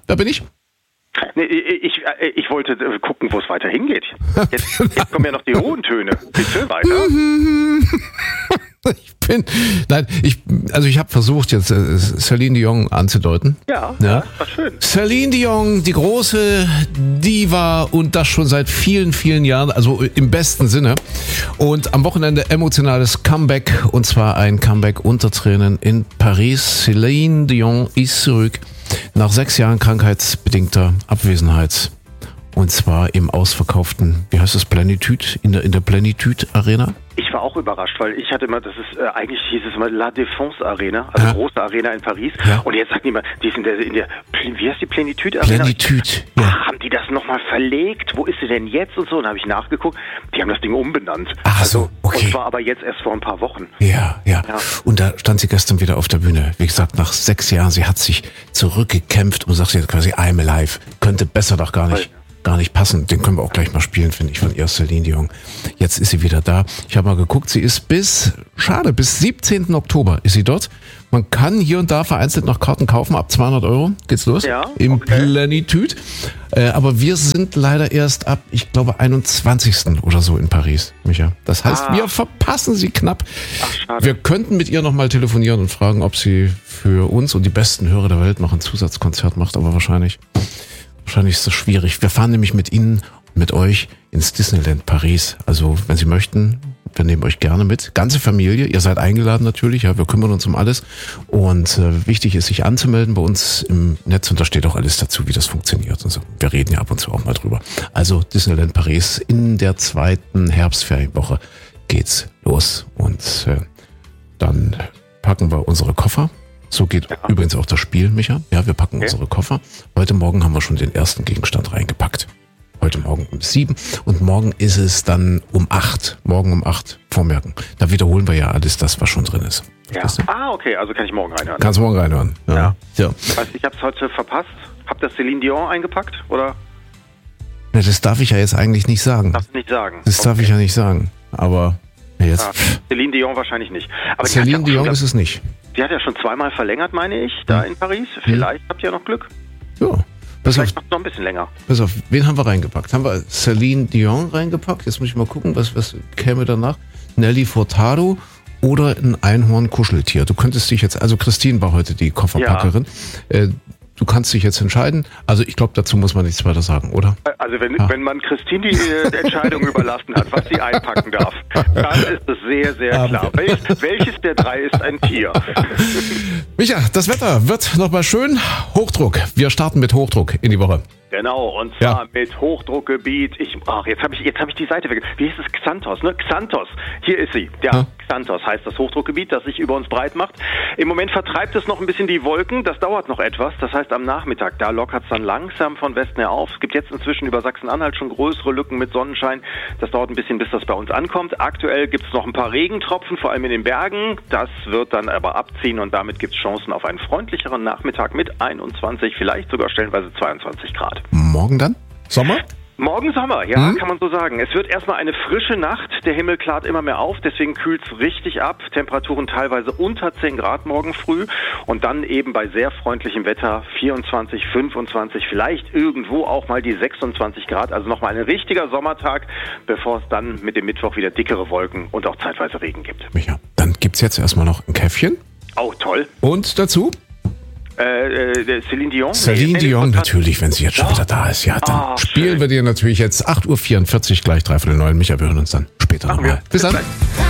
wer bin ich? Nee, ich wollte gucken, wo es weiter hingeht. Jetzt kommen ja noch die hohen Töne. Bitte weiter. Ich habe versucht, jetzt Celine Dion anzudeuten. Ja, das war schön. Celine Dion, die große Diva und das schon seit vielen, vielen Jahren, also im besten Sinne. Und am Wochenende emotionales Comeback und zwar ein Comeback unter Tränen in Paris. Celine Dion ist zurück nach 6 Jahren krankheitsbedingter Abwesenheit. Und zwar im ausverkauften, wie heißt das, Plenitude, in der Plenitude Arena. Ich war auch überrascht, weil ich hatte immer, eigentlich hieß es immer La Défense Arena, also große Arena in Paris. Ja. Und jetzt sagt niemand, die ist in der, wie heißt die Plenitude Arena? Plenitude, ja. Haben die das nochmal verlegt? Wo ist sie denn jetzt und so? Und da habe ich nachgeguckt, die haben das Ding umbenannt. Ach so, okay. Und zwar aber jetzt erst vor ein paar Wochen. Ja. Und da stand sie gestern wieder auf der Bühne. Wie gesagt, nach 6 Jahren, sie hat sich zurückgekämpft und sagt jetzt quasi, I'm alive. Könnte besser doch gar nicht passen. Den können wir auch gleich mal spielen, finde ich, von ihr, Celine Dion. Jetzt ist sie wieder da. Ich habe mal geguckt, sie ist bis 17. Oktober ist sie dort. Man kann hier und da vereinzelt noch Karten kaufen. Ab 200 € geht's los. Ja, im Plenitude. Aber wir sind leider erst ab, ich glaube, 21. oder so in Paris, Micha. Das heißt, wir verpassen sie knapp. Ach, schade. Wir könnten mit ihr nochmal telefonieren und fragen, ob sie für uns und die besten Hörer der Welt noch ein Zusatzkonzert macht, aber wahrscheinlich ist das schwierig. Wir fahren nämlich mit Ihnen, mit euch ins Disneyland Paris. Also, wenn Sie möchten, wir nehmen euch gerne mit. Ganze Familie, ihr seid eingeladen natürlich, ja, wir kümmern uns um alles. Und wichtig ist, sich anzumelden bei uns im Netz und da steht auch alles dazu, wie das funktioniert und so. Wir reden ja ab und zu auch mal drüber. Also, Disneyland Paris, in der 2. Herbstferienwoche geht's los. Und dann packen wir unsere Koffer. So geht übrigens auch das Spiel, Micha. Ja, wir packen unsere Koffer. Heute Morgen haben wir schon den ersten Gegenstand reingepackt. Heute Morgen um 7 und morgen ist es dann um 8. Morgen um 8 vormerken. Da wiederholen wir ja alles das, was schon drin ist. Ja. Okay, also kann ich morgen reinhören. Kannst morgen reinhören. Ja. Weißt, ich habe es heute verpasst. Habt ihr Celine Dion eingepackt, oder? Na, das darf ich ja jetzt eigentlich nicht sagen. Darfst du nicht sagen? Das darf ich ja nicht sagen. Aber jetzt. Celine Dion wahrscheinlich nicht. Aber Celine Dion ist es nicht. Die hat ja schon 2-mal verlängert, meine ich, da in Paris. Vielleicht habt ihr ja noch Glück. Ja. Vielleicht noch ein bisschen länger. Pass auf, wen haben wir reingepackt? Haben wir Celine Dion reingepackt? Jetzt muss ich mal gucken, was käme danach? Nelly Furtado oder ein Einhorn-Kuscheltier? Du könntest dich jetzt, also Christine war heute die Kofferpackerin. Ja. Du kannst dich jetzt entscheiden. Also ich glaube, dazu muss man nichts weiter sagen, oder? Also wenn man Christine die Entscheidung überlassen hat, was sie einpacken darf, dann ist es sehr, sehr klar. Welches der 3 ist ein Tier? Micha, das Wetter wird nochmal schön. Hochdruck. Wir starten mit Hochdruck in die Woche. Genau, und zwar mit Hochdruckgebiet. Jetzt habe ich die Seite weg. Wie hieß es? Xanthos, ne? Xanthos. Hier ist sie. Ja, Xanthos heißt das Hochdruckgebiet, das sich über uns breit macht. Im Moment vertreibt es noch ein bisschen die Wolken. Das dauert noch etwas. Das heißt, am Nachmittag, da lockert es dann langsam von Westen her auf. Es gibt jetzt inzwischen über Sachsen-Anhalt schon größere Lücken mit Sonnenschein. Das dauert ein bisschen, bis das bei uns ankommt. Aktuell gibt es noch ein paar Regentropfen, vor allem in den Bergen. Das wird dann aber abziehen und damit gibt es Chancen auf einen freundlicheren Nachmittag mit 21, vielleicht sogar stellenweise 22 Grad. Morgen dann? Sommer? Morgen Sommer, ja, kann man so sagen. Es wird erstmal eine frische Nacht. Der Himmel klart immer mehr auf, deswegen kühlt es richtig ab. Temperaturen teilweise unter 10 Grad morgen früh und dann eben bei sehr freundlichem Wetter 24, 25, vielleicht irgendwo auch mal die 26 Grad. Also nochmal ein richtiger Sommertag, bevor es dann mit dem Mittwoch wieder dickere Wolken und auch zeitweise Regen gibt. Micha, dann gibt's jetzt erstmal noch ein Käffchen. Oh, toll. Und dazu? Celine Dion? Celine Dion, natürlich, wenn sie jetzt schon wieder da ist. Ja, dann spielen wir dir natürlich jetzt 8.44 Uhr, gleich 8:45, Micha, wir hören uns dann später nochmal. Bis dann.